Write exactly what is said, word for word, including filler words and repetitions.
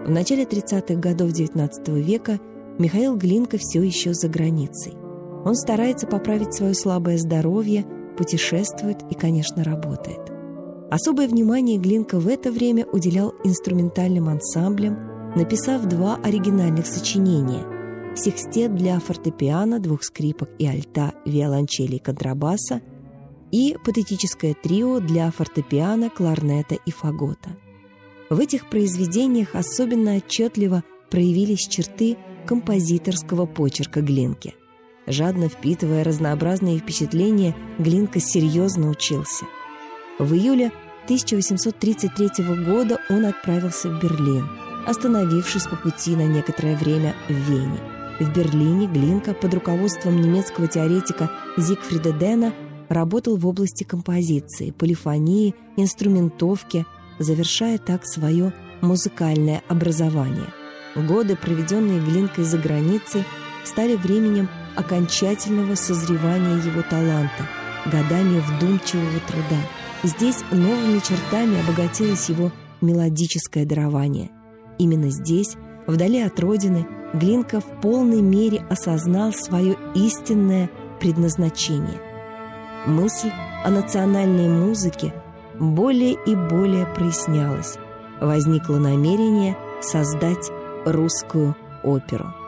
В начале тридцатых годов девятнадцатого века Михаил Глинка все еще за границей. Он старается поправить свое слабое здоровье, путешествует и, конечно, работает. Особое внимание Глинка в это время уделял инструментальным ансамблям, написав два оригинальных сочинения: «Секстет для фортепиано, двух скрипок и альта, виолончели и контрабаса» и «Патетическое трио для фортепиано, кларнета и фагота». В этих произведениях особенно отчетливо проявились черты композиторского почерка Глинки. Жадно впитывая разнообразные впечатления, Глинка серьезно учился. В июле тысяча восемьсот тридцать третьего года он отправился в Берлин, остановившись по пути на некоторое время в Вене. В Берлине Глинка под руководством немецкого теоретика Зигфрида Дена работал в области композиции, полифонии, инструментовки, завершая так свое музыкальное образование. Годы, проведенные Глинкой за границей, стали временем окончательного созревания его таланта, годами вдумчивого труда. Здесь новыми чертами обогатилось его мелодическое дарование. Именно здесь, вдали от родины, Глинка в полной мере осознал свое истинное предназначение. Мысль о национальной музыке более и более прояснялась. Возникло намерение создать русскую оперу.